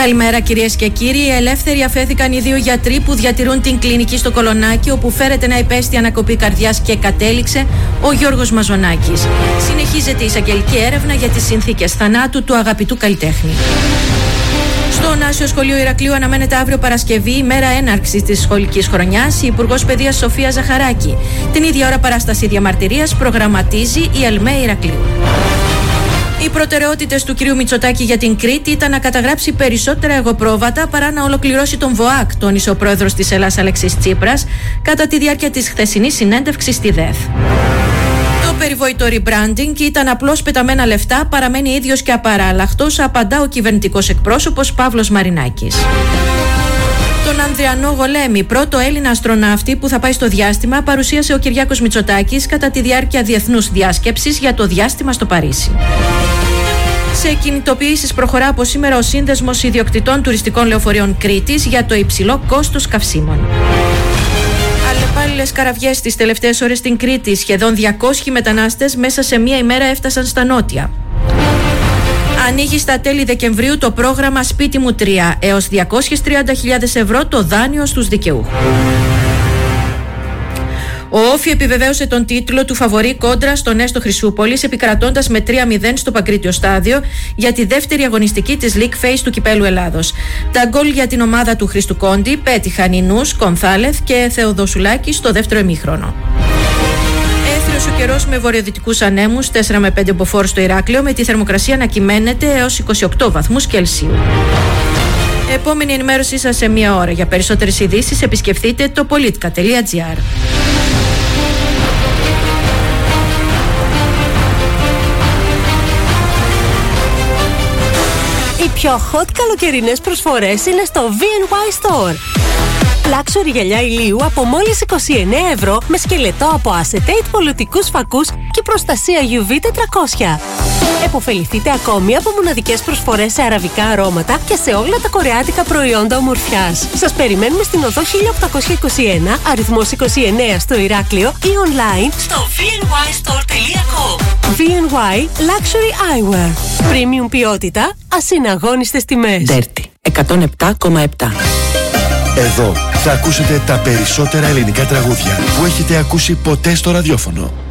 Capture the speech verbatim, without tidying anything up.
Καλημέρα κυρίες και κύριοι. Ελεύθεροι αφέθηκαν οι δύο γιατροί που διατηρούν την κλινική στο Κολονάκι, όπου φέρεται να υπέστη ανακοπή καρδιάς και κατέληξε ο Γιώργος Μαζονάκης. Συνεχίζεται η εισαγγελική έρευνα για τις συνθήκες θανάτου του αγαπητού καλλιτέχνη. Στο Νάσιο Σχολείο Ηρακλείου αναμένεται αύριο Παρασκευή, ημέρα έναρξης της σχολικής χρονιάς, η Υπουργός Παιδείας Σοφία Ζαχαράκη. Την ίδια ώρα παράσταση διαμαρτυρίας προγραμματίζει η ΕΛΜΕ Ηρακλείου. Οι προτεραιότητες του κυρίου Μητσοτάκη για την Κρήτη ήταν να καταγράψει περισσότερα εγωπρόβατα παρά να ολοκληρώσει τον ΒΟΑΚ, τόνισε ο πρόεδρος της Ελλάδας Αλέξης Τσίπρας κατά τη διάρκεια της χθεσινής συνέντευξης στη ΔΕΘ. Το περιβόητο rebranding ήταν απλώς πεταμένα λεφτά, παραμένει ίδιος και απαράλλαχτος, απαντά ο κυβερνητικός εκπρόσωπος Παύλος Μαρινάκης. Τον Ανδριανό Γολέμη, πρώτο Έλληνα αστροναύτη που θα πάει στο διάστημα, παρουσίασε ο Κυριάκος Μητσοτάκης κατά τη διάρκεια διεθνούς διάσκεψης για το διάστημα στο Παρίσι. Σε κινητοποιήσεις προχωρά από σήμερα ο Σύνδεσμος Ιδιοκτητών Τουριστικών Λεωφορείων Κρήτης για το υψηλό κόστος καυσίμων. Αλλεπάλληλες καραβιές τις τελευταίες ώρες στην Κρήτη. Σχεδόν διακόσιοι μετανάστες μέσα σε μία ημέρα έφτασαν στα νότια. Ανοίγει στα τέλη Δεκεμβρίου το πρόγραμμα Σπίτι μου τρία, έως διακόσιες τριάντα χιλιάδες ευρώ το δάνειο στους δικαιούχους. Ο Όφι επιβεβαίωσε τον τίτλο του φαβορί κόντρα στον Έστω Χρυσούπολης, επικρατώντας με τρία μηδέν στο Παγκρίτιο Στάδιο για τη δεύτερη αγωνιστική της League Phase του Κυπέλου Ελλάδος. Τα γκολ για την ομάδα του Χρήστου Κόντι πέτυχαν οι Νους, Κονθάλεθ και Θεοδοσουλάκη στο δεύτερο ημίχρονο. Έθριος ο καιρός με βορειοδυτικούς ανέμους, τέσσερα με πέντε μποφόρ στο Ηράκλειο, με τη θερμοκρασία να κυμαίνεται έως είκοσι οκτώ βαθμούς Κελσίου. Επόμενη ενημέρωσή σας σε μία ώρα. Για περισσότερες ειδήσεις επισκεφτείτε το politica τελεία gr. Οι πιο hot καλοκαιρινές προσφορές είναι στο βι εν γουάι Store. Luxury γυαλιά ηλίου από μόλις είκοσι εννέα ευρώ με σκελετό από acetate, πολιτικούς φακούς και προστασία γιου βι τετρακόσια. Εποφεληθείτε ακόμη από μοναδικές προσφορές σε αραβικά αρώματα και σε όλα τα κορεάτικα προϊόντα ομορφιάς. Σας περιμένουμε στην οδό χίλια οκτακόσια είκοσι ένα, αριθμός είκοσι εννέα στο Ηράκλειο ή online στο βι εν γουάι στορ τελεία κομ. βι εν γουάι Luxury Eyewear. Premium ποιότητα, ασυναγώνιστες τιμές. Dirty εκατόν επτά κόμμα επτά. Εδώ θα ακούσετε τα περισσότερα ελληνικά τραγούδια που έχετε ακούσει ποτέ στο ραδιόφωνο.